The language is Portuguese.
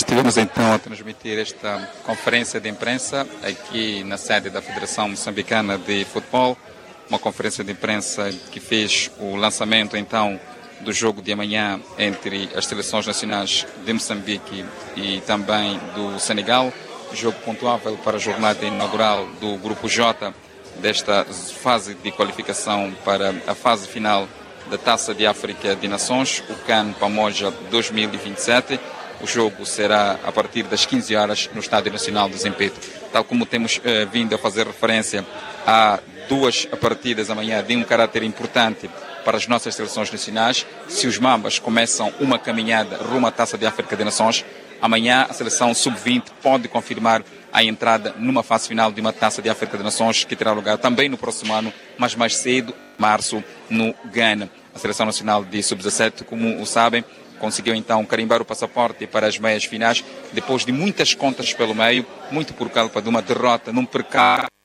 Estivemos então a transmitir esta conferência de imprensa aqui na sede da Federação Moçambicana de Futebol, uma conferência de imprensa que fez o lançamento então do jogo de amanhã entre as seleções nacionais de Moçambique e também do Senegal, jogo pontuável para a jornada inaugural do Grupo J desta fase de qualificação para a fase final da Taça de África de Nações, o CAN Pamoja 2027. O jogo será a partir das 15 horas no Estádio Nacional do Zimpeto. Tal como temos vindo a fazer referência a duas partidas amanhã de um caráter importante para as nossas seleções nacionais. Se os Mambas começam uma caminhada rumo à Taça de África de Nações, amanhã a seleção sub-20 pode confirmar a entrada numa fase final de uma Taça de África de Nações que terá lugar também no próximo ano, mas mais cedo, março, no Ghana. A Seleção Nacional de Sub-17, como o sabem, conseguiu então carimbar o passaporte para as meias finais, depois de muitas contas pelo meio, muito por culpa de uma derrota num percalço